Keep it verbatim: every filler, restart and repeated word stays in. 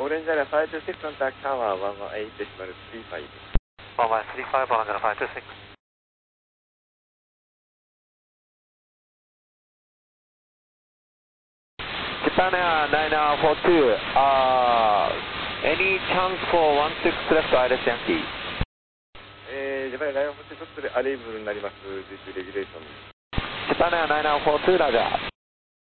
Orange area five two six contact tower one one eight decimal three five. one one three five, Orange area five two six. Japan Air nine four two, uh, any chance for one six left I L S Yankee? えー、ジャパンナインフォーツーちょっとでアレイブルになります、ディスレギュレーション。 Japan Air nine four two, ラジャー。